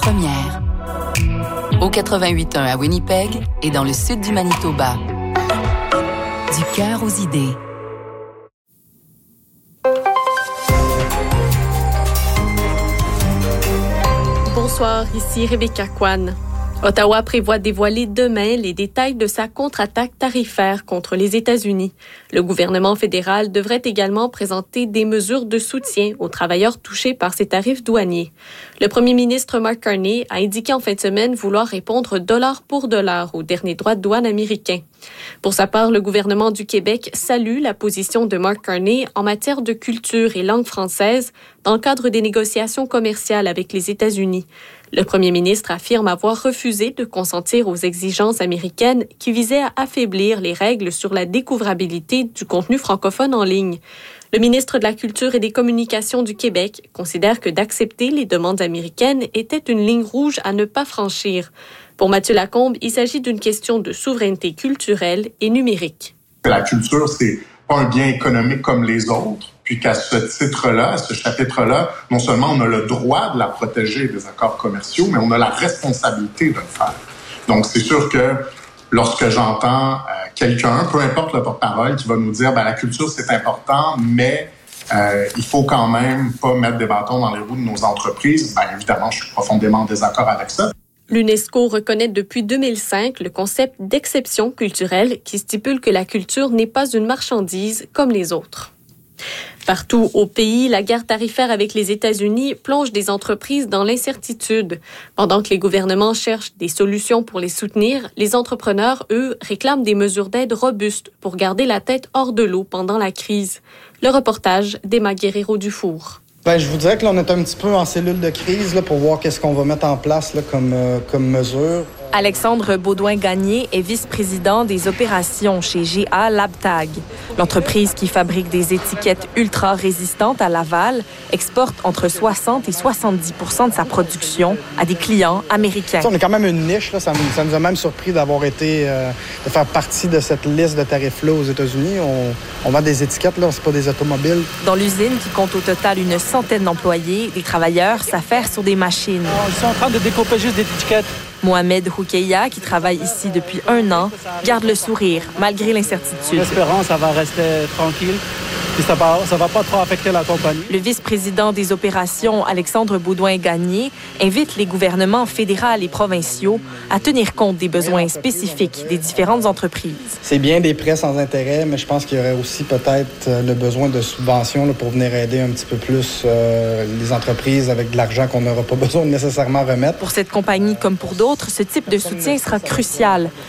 Première. Au 88.1 à Winnipeg et dans le sud du Manitoba. Du cœur aux idées. Bonsoir, ici Rebecca Kwan. Ottawa prévoit dévoiler demain les détails de sa contre-attaque tarifaire contre les États-Unis. Le gouvernement fédéral devrait également présenter des mesures de soutien aux travailleurs touchés par ces tarifs douaniers. Le premier ministre Mark Carney a indiqué en fin de semaine vouloir répondre dollar pour dollar aux derniers droits de douane américains. Pour sa part, le gouvernement du Québec salue la position de Mark Carney en matière de culture et langue française dans le cadre des négociations commerciales avec les États-Unis. Le premier ministre affirme avoir refusé de consentir aux exigences américaines qui visaient à affaiblir les règles sur la découvrabilité du contenu francophone en ligne. Le ministre de la Culture et des Communications du Québec considère que d'accepter les demandes américaines était une ligne rouge à ne pas franchir. Pour Mathieu Lacombe, il s'agit d'une question de souveraineté culturelle et numérique. La culture, c'est pas un bien économique comme les autres, puis qu'à ce titre-là, à ce chapitre-là, non seulement on a le droit de la protéger des accords commerciaux, mais on a la responsabilité de le faire. Donc, c'est sûr que lorsque j'entends quelqu'un, peu importe le porte-parole, qui va nous dire la culture, c'est important, mais il faut quand même pas mettre des bâtons dans les roues de nos entreprises, évidemment, je suis profondément en désaccord avec ça. L'UNESCO reconnaît depuis 2005 le concept d'exception culturelle qui stipule que la culture n'est pas une marchandise comme les autres. Partout au pays, la guerre tarifaire avec les États-Unis plonge des entreprises dans l'incertitude. Pendant que les gouvernements cherchent des solutions pour les soutenir, les entrepreneurs, eux, réclament des mesures d'aide robustes pour garder la tête hors de l'eau pendant la crise. Le reportage d'Emma Guerrero-Dufour. Je vous dirais que là, on est un petit peu en cellule de crise là, pour voir qu'est-ce qu'on va mettre en place là, comme mesure. Alexandre Baudouin-Gagné est vice-président des opérations chez GA LabTag. L'entreprise qui fabrique des étiquettes ultra résistantes à l'aval exporte entre 60 et 70% de sa production à des clients américains. On est quand même une niche. Là. Ça nous a même surpris d'avoir été, de faire partie de cette liste de tarifs-là aux États-Unis. On vend des étiquettes, là, c'est pas des automobiles. Dans l'usine, qui compte au total une centaine d'employés, des travailleurs s'affairent sur des machines. Ils sont en train de découper juste des étiquettes. Mohamed Houkeya, qui travaille ici depuis 1 an, garde le sourire malgré l'incertitude. L'espérance, ça va rester tranquille. Puis ça va pas trop affecter la compagnie. Le vice-président des opérations, Alexandre Baudouin-Gagné, invite les gouvernements fédéral et provinciaux à tenir compte des besoins spécifiques des différentes entreprises. C'est bien des prêts sans intérêt, mais je pense qu'il y aurait aussi peut-être le besoin de subventions là, pour venir aider un petit peu plus les entreprises avec de l'argent qu'on n'aura pas besoin de nécessairement remettre. Pour cette compagnie comme pour d'autres, ce type de soutien sera crucial.